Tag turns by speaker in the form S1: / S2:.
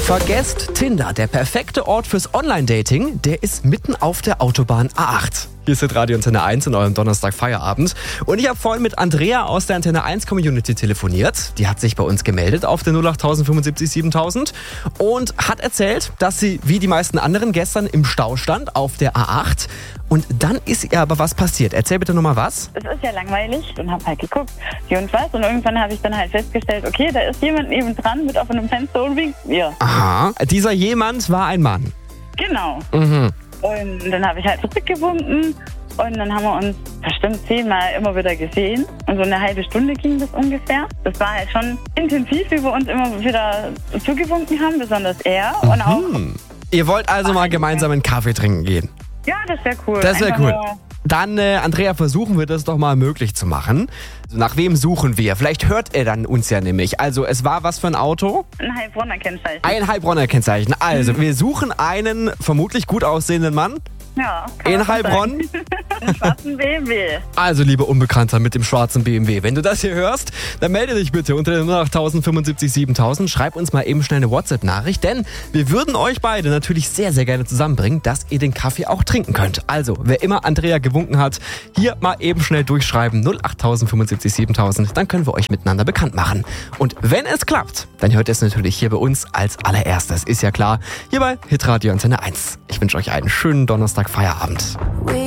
S1: Vergesst Tinder, der perfekte Ort fürs Online-Dating, der ist mitten auf der Autobahn A8. Hier ist Radio Antenne 1 in eurem Donnerstag-Feierabend. Und ich habe vorhin mit Andrea aus der Antenne 1 Community telefoniert. Die hat sich bei uns gemeldet auf der 08000 75 7000 und hat erzählt, dass sie wie die meisten anderen gestern im Stau stand auf der A8. Und dann ist ihr aber was passiert. Erzähl bitte nochmal was.
S2: Es ist ja langweilig und habe halt geguckt, wie und was. Und irgendwann habe ich dann halt festgestellt, okay, da ist jemand neben dran mit offenem Fenster und winkt mir.
S1: Aha, dieser jemand war ein Mann.
S2: Genau.
S1: Mhm.
S2: Und dann habe ich halt zurückgewunken und dann haben wir uns bestimmt 10-mal immer wieder gesehen. Und so eine halbe Stunde ging das ungefähr. Das war halt schon intensiv, wie wir uns immer wieder zugewunken haben, besonders er. Und auch.
S1: Ihr wollt also mal gemeinsam einen Kaffee trinken gehen?
S2: Ja, das wäre cool.
S1: Das wäre
S2: Einfach
S1: cool.
S2: nur-
S1: Dann, Andrea, versuchen wir das doch mal möglich zu machen. Nach wem suchen wir? Vielleicht hört er dann uns ja nämlich. Also, es war was für ein Auto?
S2: Ein Heilbronner-Kennzeichen.
S1: Ein Heilbronner-Kennzeichen. Also, wir suchen einen vermutlich gut aussehenden Mann.
S2: Ja. kann
S1: In
S2: man so
S1: Heilbronn?
S2: sagen. Einen schwarzen BMW.
S1: Also, lieber Unbekannter mit dem schwarzen BMW, wenn du das hier hörst, dann melde dich bitte unter den 08000 75 7000. Schreib uns mal eben schnell eine WhatsApp-Nachricht, denn wir würden euch beide natürlich sehr, sehr gerne zusammenbringen, dass ihr den Kaffee auch trinken könnt. Also, wer immer Andrea gewunken hat, hier mal eben schnell durchschreiben 08000 75 7000. Dann können wir euch miteinander bekannt machen. Und wenn es klappt, dann hört ihr es natürlich hier bei uns als allererstes. Ist ja klar, hier bei Hitradio Antenne 1. Ich wünsche euch einen schönen Donnerstag Feierabend.